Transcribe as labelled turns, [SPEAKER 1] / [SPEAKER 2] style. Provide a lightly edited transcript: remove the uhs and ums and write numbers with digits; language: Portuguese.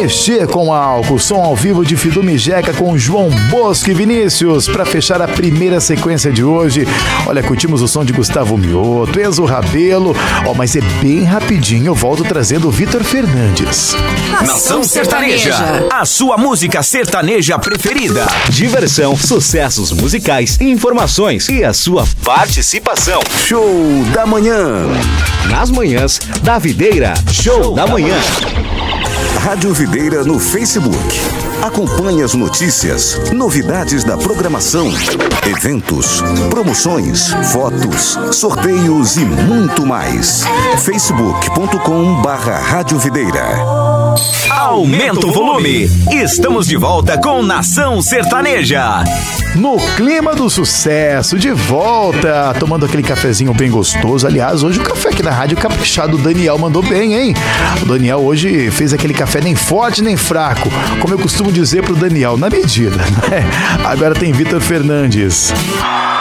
[SPEAKER 1] Mexer com Álcool, som ao vivo de Fidu Mijeca com João Bosco e Vinícius. Para fechar a primeira sequência de hoje, olha, curtimos o som de Gustavo Mioto, Enzo Rabelo, mas é bem rapidinho, eu volto trazendo o Vitor Fernandes.
[SPEAKER 2] Nação Sertaneja, a sua música sertaneja preferida. Diversão, sucessos musicais, informações e a sua participação. Show da manhã. Nas manhãs da Videira, Show da manhã.
[SPEAKER 3] Rádio Videira no Facebook. Acompanhe as notícias, novidades da programação, eventos, promoções, fotos, sorteios e muito mais. facebook.com/Rádio Videira.
[SPEAKER 2] Aumenta o volume. Estamos de volta com Nação Sertaneja.
[SPEAKER 1] No clima do sucesso, de volta, tomando aquele cafezinho bem gostoso. Aliás, hoje o café aqui na rádio caprichado, o Daniel mandou bem, hein? O Daniel hoje fez aquele café nem forte nem fraco, como eu costumo dizer pro Daniel, na medida, né? Agora tem Vitor Fernandes.